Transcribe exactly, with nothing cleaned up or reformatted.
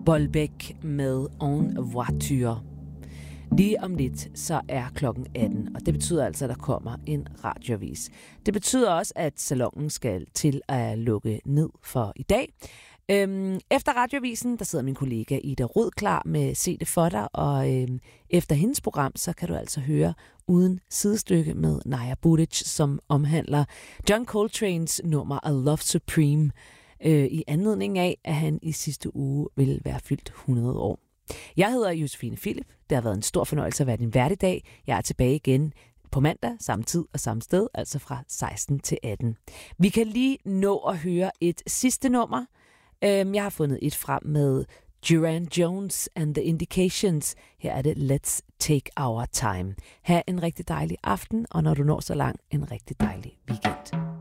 Bolbæk med En Voiture. Lige om lidt, så er klokken atten, og det betyder altså, at der kommer en radioavis. Det betyder også, at salonen skal til at lukke ned for i dag. Øhm, efter radiovisen, der sidder min kollega Ida Rød klar med Se det for dig, og øhm, efter hendes program, så kan du altså høre Uden sidestykke med Naja Buric, som omhandler John Coltranes nummer A Love Supreme, øh, i anledning af, at han i sidste uge ville være fyldt hundrede år. Jeg hedder Josefine Philip. Det har været en stor fornøjelse at være din vært i dag. Jeg er tilbage igen på mandag, samme tid og samme sted, altså fra seksten til atten. Vi kan lige nå at høre et sidste nummer. Jeg har fundet et frem med Duran Jones and the Indications. Her er det Let's Take Our Time. Ha' en rigtig dejlig aften, og når du når så langt, en rigtig dejlig weekend.